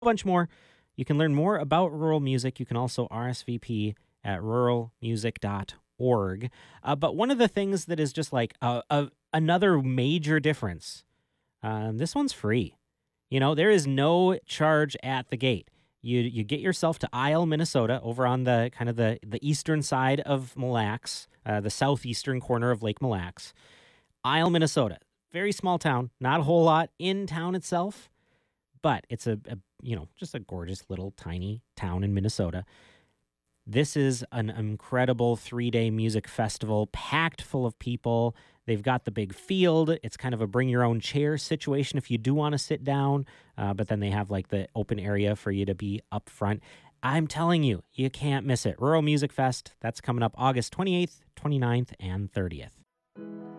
bunch more. You can learn more about rural music. You can also RSVP at ruralmusic.org. But one of the things that is just like another major difference, this one's free. There is no charge at the gate. You get yourself to Isle, Minnesota, over on the kind of the eastern side of Mille Lacs, the southeastern corner of Lake Mille Lacs. Isle, Minnesota, very small town, not a whole lot in town itself, but it's just a gorgeous little tiny town in Minnesota. This is an incredible 3-day music festival packed full of people. They've got the big field. It's kind of a bring your own chair situation if you do want to sit down, but then they have like the open area for you to be up front. I'm telling you, you can't miss it. Rural Music Fest, that's coming up August 28th, 29th, and 30th.